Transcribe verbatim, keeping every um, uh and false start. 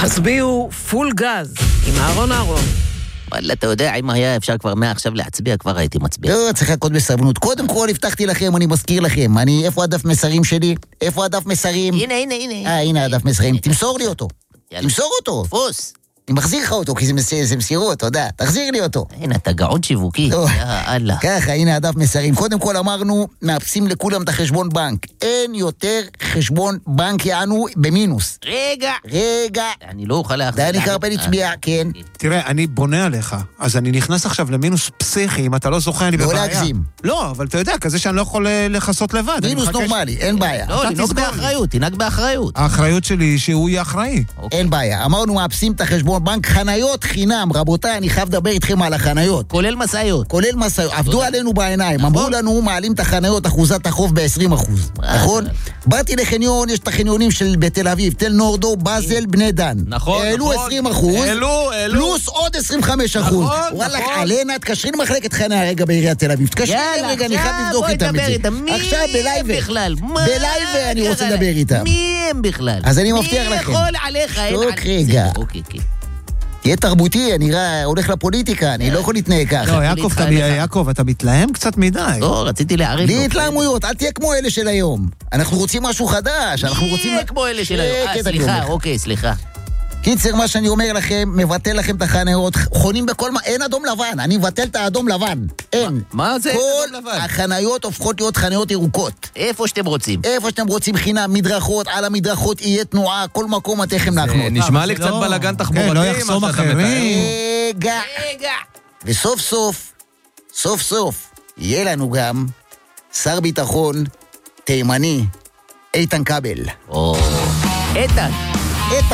הצביעו פול גז עם אהרון אהרון. וואלה, אתה יודע, אם היה אפשר כבר מעכשיו להצביע, כבר הייתי מצביע. לא, צריך לקוד בסבנות. קודם כל, הבטחתי לכם, אני מזכיר לכם. אני, איפה הדף מסרים שלי? איפה הדף מסרים? הנה, הנה, הנה. אה, הנה הדף מסרים. תמסור לי אותו. תמסור אותו. תפוס. אני מחזיר לך אותו, כי זה מסירות, תודה. תחזיר לי אותו. הנה, אתה גאון שיווקי. יאללה. ככה, הנה הדף מסרים. קודם כל אמרנו, מאפסים לכולם את החשבון בנק. אין יותר חשבון בנק יענו במינוס. רגע. רגע. אני לא אוכל להחזיר. דני קרפל הצביע, כן. תראה, אני בונה עליך, אז אני נכנס עכשיו למינוס פסיכי, אם אתה לא זוכה, אני בבעיה. לא להגזים. לא, אבל אתה יודע, כזה שאני לא יכול לחסות לבד. מינוס נורמלי, אין בעיה. לא, תנהג באחריות, תנהג באחריות. האחריות שלי היא שהוא יהיה אחראי. אין בעיה. אמרנו, מאפסים את החשבון בנק, חניות חינם. רבותיי, אני חייב לדבר איתכם על החניות. כולל מסעיות. כולל מסעיות. עבדו עלינו בעיניים. אמרו לנו, מעלים את החניות, אחוזת החוב ב-עשרים אחוז. נכון? באתי לחניון, יש את החניונים של בתל אביב, תל נורדו, בזל, בני דן. נכון, העלו נכון. עשרים אחוז. העלו, העלו. פלוס עוד עשרים וחמישה אחוז. נכון, וואלה, נכון. עלינה, תקשרי למחלקת חניה רגע בעיריית תל אביב. תקשרי יאללה, רגע, אני חייב עכשיו לבדוק בואי איתם דבר את זה. איתם. מי עכשיו הם בלייב. בכלל? מה בלייב אני רוצה קרה לדבר להם? איתם. מי הם בכלל? אז אני מבטיח לכם. מי יכול עליך? אין שתוק על- רגע. אוקיי, אוקיי. תהיה תרבותי, אני ראה, הולך לפוליטיקה, אני לא יכול להתנהג ככה. לא, יעקב, אתה- יעקב, אתה מתלהם קצת מדי. לא, רציתי להעריך. בלי לו. התלהמויות, אל תהיה כמו אלה של היום. אנחנו רוצים משהו חדש, אנחנו רוצים... מי כמו אלה של היום? אה, שקט, אני סליחה, אומר. אוקיי, סליחה. קיצר, מה שאני אומר לכם, מבטל לכם את החניות, חונים בכל מה, אין אדום לבן, אני מבטל את האדום לבן, אין. מה זה כל אדום לבן? החניות הופכות להיות חניות ירוקות. איפה שאתם רוצים. איפה שאתם רוצים חינם, מדרכות, על המדרכות יהיה תנועה, כל מקום אתכם להחנות. נשמע לי זה קצת לא- בלגן כן, תחבורתי. לא מה יחסום שאתה אחרים. מתאר. רגע, רגע. וסוף סוף, סוף סוף, יהיה לנו גם שר ביטחון תימני, איתן כבל. או, איתן.